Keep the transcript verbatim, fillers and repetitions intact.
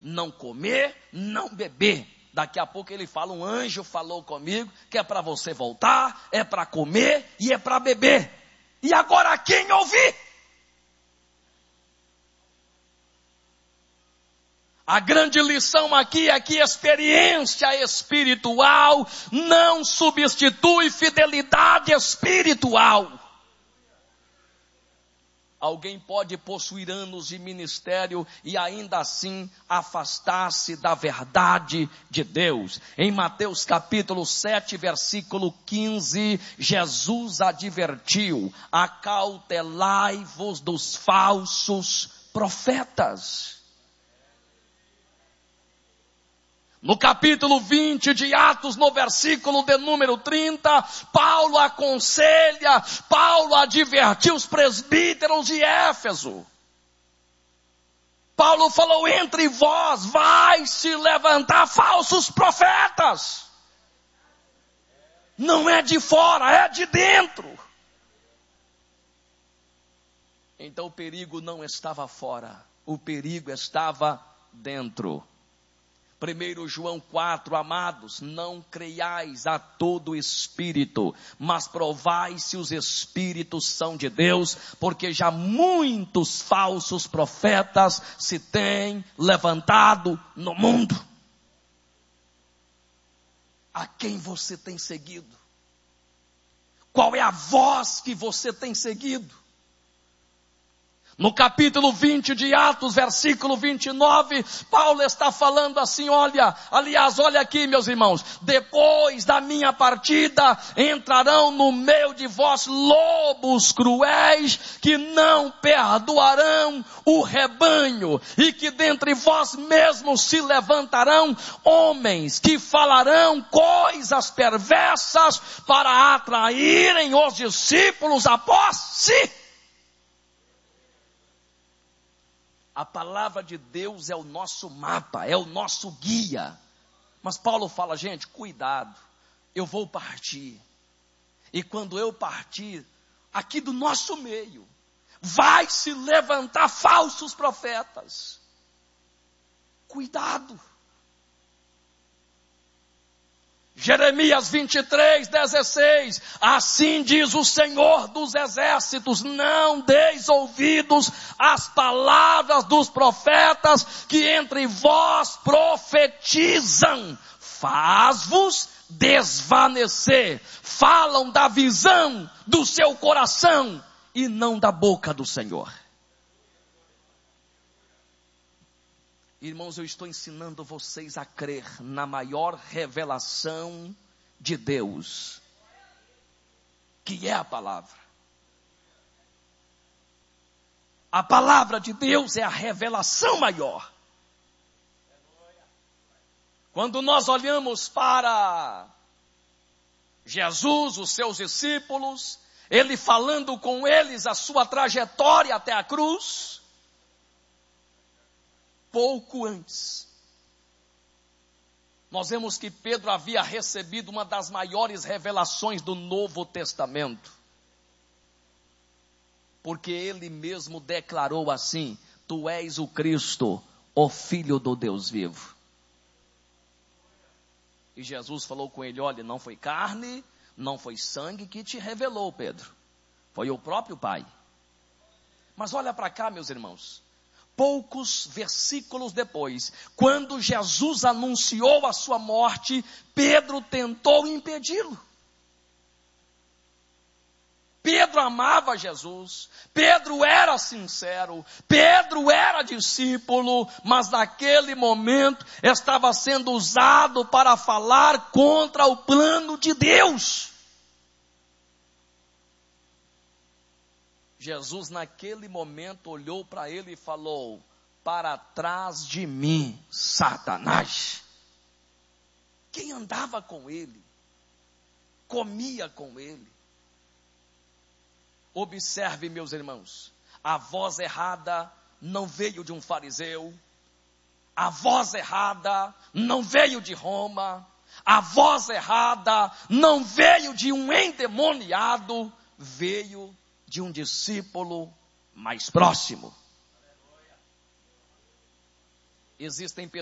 Não comer, não beber. Daqui a pouco ele fala, um anjo falou comigo, que é para você voltar, é para comer e é para beber. E agora quem ouvir? A grande lição aqui é que experiência espiritual não substitui fidelidade espiritual. Alguém pode possuir anos de ministério e ainda assim afastar-se da verdade de Deus. Em Mateus capítulo sete, versículo quinze, Jesus advertiu: acautelai-vos dos falsos profetas. No capítulo vinte de Atos, no versículo de número trinta, Paulo aconselha, Paulo advertiu os presbíteros de Éfeso. Paulo falou, entre vós vai se levantar falsos profetas. Não é de fora, é de dentro. Então o perigo não estava fora, o perigo estava dentro. primeiro João quatro, amados, não creiais a todo espírito, mas provai se os espíritos são de Deus, porque já muitos falsos profetas se têm levantado no mundo. A quem você tem seguido? Qual é a voz que você tem seguido? No capítulo vinte de Atos, versículo vinte e nove, Paulo está falando assim, olha, aliás, olha aqui meus irmãos, depois da minha partida, entrarão no meio de vós lobos cruéis, que não perdoarão o rebanho, e que dentre vós mesmos se levantarão homens, que falarão coisas perversas, para atraírem os discípulos após si. A palavra de Deus é o nosso mapa, é o nosso guia. Mas Paulo fala, gente, cuidado, eu vou partir. E quando eu partir, aqui do nosso meio, vai se levantar falsos profetas. Cuidado. Jeremias vinte e três, dezesseis, assim diz o Senhor dos exércitos, não deis ouvidos às palavras dos profetas que entre vós profetizam, faz-vos desvanecer, falam da visão do seu coração e não da boca do Senhor. Irmãos, eu estou ensinando vocês a crer na maior revelação de Deus, que é a palavra. A palavra de Deus é a revelação maior. Quando nós olhamos para Jesus, os seus discípulos, ele falando com eles a sua trajetória até a cruz, pouco antes, nós vemos que Pedro havia recebido uma das maiores revelações do Novo Testamento. Porque ele mesmo declarou assim, tu és o Cristo, o Filho do Deus vivo. E Jesus falou com ele, olha, não foi carne, não foi sangue que te revelou, Pedro. Foi o próprio Pai. Mas olha para cá, meus irmãos. Poucos versículos depois, quando Jesus anunciou a sua morte, Pedro tentou impedi-lo. Pedro amava Jesus, Pedro era sincero, Pedro era discípulo, mas naquele momento estava sendo usado para falar contra o plano de Deus. Jesus naquele momento olhou para ele e falou, para trás de mim, Satanás. Quem andava com ele, comia com ele. Observe, meus irmãos, a voz errada não veio de um fariseu, a voz errada não veio de Roma, a voz errada não veio de um endemoniado, veio de um discípulo mais próximo. Existem